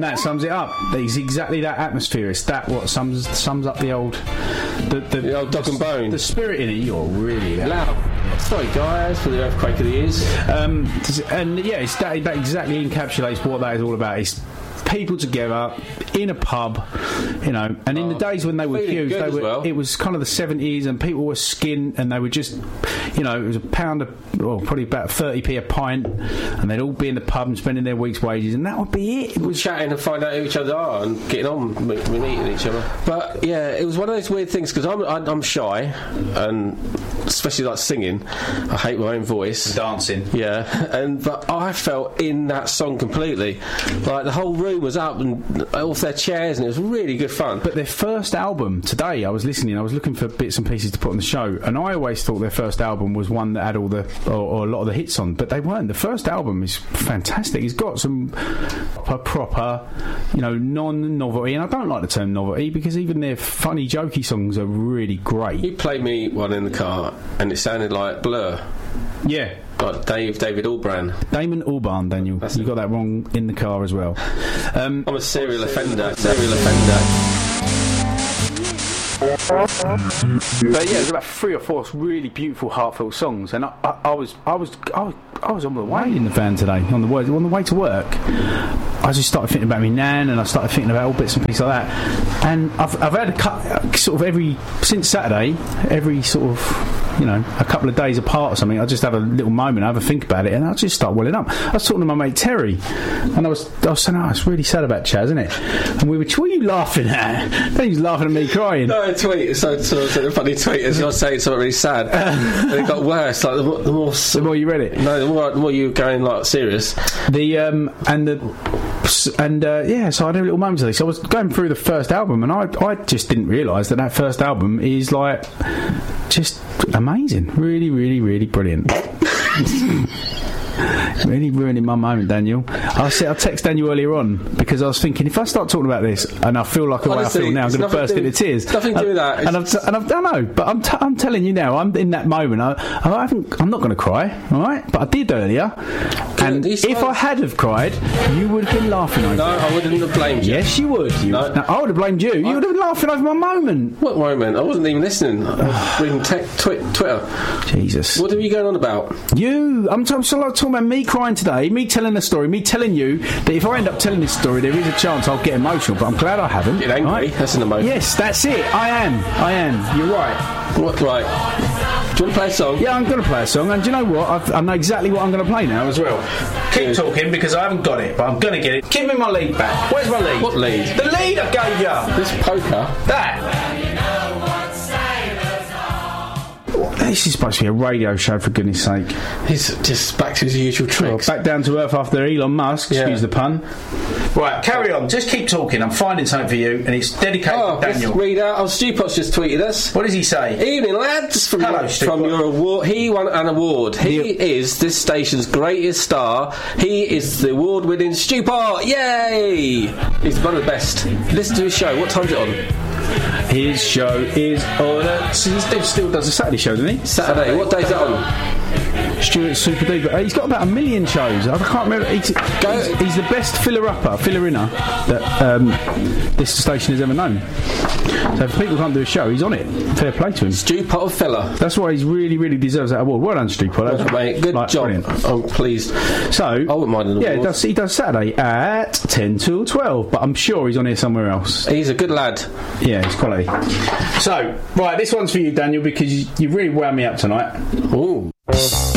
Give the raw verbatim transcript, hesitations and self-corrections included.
that sums it up. It's exactly that atmosphere. It's that what sums sums up the old the, the, the old dog and bone. The spirit in it. You're really loud. Sorry, guys, for the earthquake of the ears. Um, and yeah, it's that, that exactly encapsulates what that is all about. It's people together in a pub, you know, and in oh, the days when they were huge, they were, well. It was kind of the seventies, and people were skint, and they were just, you know, it was a pound of, well, probably about thirty p a pint, and they'd all be in the pub and spending their week's wages, and that would be it. It was chatting and finding out who each other are and getting on, meeting each other. But yeah, it was one of those weird things because I'm I'm shy, and especially like singing, I hate my own voice, dancing. Yeah, and but I felt in that song completely, like the whole room was up and off their chairs, and it was really good fun. But their first album today, I was listening, I was looking for bits and pieces to put on the show, and I always thought their first album was one that had all the or, or a lot of the hits on, but they weren't. The first album is fantastic. It's got some proper, proper you know, non-novelty, and I don't like the term novelty because even their funny, jokey songs are really great. You played me one in the car, and it sounded like Blur. Yeah. Like Dave, David Albarn. Damon Albarn, Daniel. That's you got that wrong in the car as well. Um, I'm a serial offender. Serial offender. But yeah, there's about three or four really beautiful, heartfelt songs, and I, I, I was, I was, I was, I was on the way in the van today, on the way, on the way to work. I just started thinking about me nan, and I started thinking about all bits and pieces like that. And I've, I've had a cut, sort of every since Saturday, every sort of, you know, a couple of days apart or something. I just have a little moment, I have a think about it, and I just start welling up. I was talking to my mate Terry, and I was, I was saying, "Oh, it's really sad about Chaz, isn't it?" And we were, "What are you laughing at?" Then he was laughing at me crying. No, a tweet. So, so, so a funny tweet as you're saying something really sad, and it got worse. Like the more, the more, the more you read it, no, the more, the more you were going like serious. The um and the. And uh, yeah, so I had a little moment today. So I was going through the first album, and I I just didn't realise that that first album is like just amazing, really, really, really brilliant. Really ruining my moment, Daniel. I said I text Daniel earlier on because I was thinking if I start talking about this and I feel like the way I feel now, I'm going to burst into tears. Nothing to do with that. And I've, t- and I've, I know, but I'm, t- I'm telling you now, I'm in that moment. I, I haven't, I'm not going to cry, all right? But I did earlier, and if I had have cried, you would have been laughing over. No, it. I wouldn't have blamed you. Yes, you would. You, no. no, I would have blamed you. You would have been laughing over my moment. What moment? I wasn't even listening. I was reading te- twi- Twitter. Jesus. What are you going on about? You. I'm, t- I'm so like talking about me crying today. Me telling a story, me telling you that if I end up telling this story, there is a chance I'll get emotional. But I'm glad I haven't. Get angry. Right? That's an emotion. Yes, that's it. I am. I am. You're right. What? Right. Do you want to play a song? Yeah, I'm going to play a song. And do you know what? I've, I know exactly what I'm going to play now as well. Keep talking because I haven't got it, but I'm going to get it. Give me my lead back. Where's my lead? What lead? The lead I gave you. This poker. That. This is supposed to be a radio show, for goodness sake. He's just back to his usual tricks. Well, back down to earth after Elon Musk, yeah. Excuse the pun. Right, carry on. Just keep talking. I'm finding something for you, and it's dedicated oh, to Daniel. Let's read out. Oh, Stupot's just tweeted us. What does he say? Evening, lads. From, Hello, your, from your award. He won an award. He the, is this station's greatest star. He is the award-winning Stupot. Yay! He's one of the best. Listen to his show. What time's it on? His show is on a... He still does a Saturday show, doesn't he? Saturday. Saturday. What day's that on? Stuart Super Duper. He's got about a million shows. I can't remember. He's, he's, he's the best filler-upper, filler-inner that um, this station has ever known. So if people can't do a show, he's on it. Fair play to him. Stupot of filler. That's why he really, really deserves that award. Well done, Stupot. Well, mate, good like, job. Brilliant. I'm pleased. So, I wouldn't mind an yeah, award. He does, he does Saturday at ten till twelve, but I'm sure he's on here somewhere else. He's a good lad. Yeah, he's quality. So, right, this one's for you, Daniel, because you, you really wound me up tonight. Ooh.